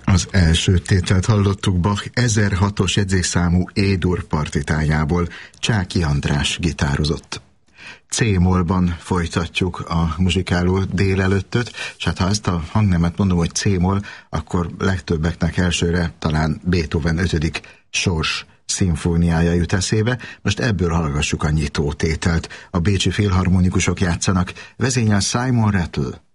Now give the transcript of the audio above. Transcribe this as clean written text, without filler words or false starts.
Az első tételt hallottuk Bach 1006-os jegyzékszámú E-dur partitájából, Csáky András gitározott. C-mollban folytatjuk a muzsikáló délelőttöt, és hát ha ezt a hangnemet mondom, hogy C-moll, akkor legtöbbeknek elsőre talán Beethoven 5. sors szimfóniája jut eszébe. Most ebből hallgassuk a nyitótételt. A bécsi filharmonikusok játszanak, vezényel Simon Rattle.